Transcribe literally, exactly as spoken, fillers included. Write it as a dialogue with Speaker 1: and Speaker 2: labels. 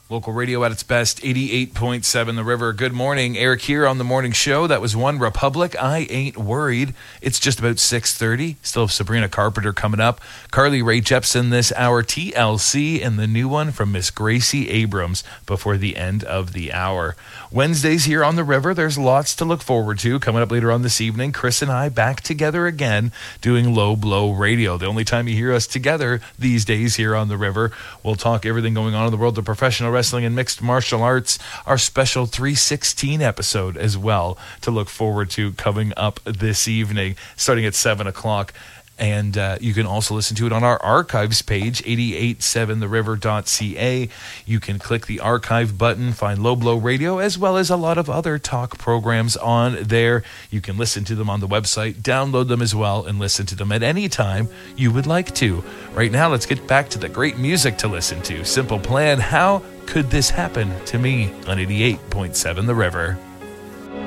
Speaker 1: Local radio at its best, eighty-eight point seven The River. Good morning. Eric here on the morning show. That was One Republic. I ain't worried. It's just about six thirty. Still have Sabrina Carpenter coming up. Carly Rae Jepsen this hour, T L C, and the new one from Miss Gracie Abrams before the end of the hour. Wednesdays here on the River, there's lots to look forward to. Coming up later on this evening, Chris and I back together again doing Low Blow Radio. The only time you hear us together these days here on the River. We'll talk everything going on in the world of professional wrestling and mixed martial arts. Our special three sixteen episode as well to look forward to coming up this evening, starting at seven o'clock. And uh, you can also listen to it on our archives page, eighty-eight seven the river dot c a. You can click the archive button, find Low Blow Radio, as well as a lot of other talk programs on there. You can listen to them on the website, download them as well, and listen to them at any time you would like to. Right now, let's get back to the great music to listen to. Simple Plan, How Could This Happen to Me on eighty-eight point seven The River.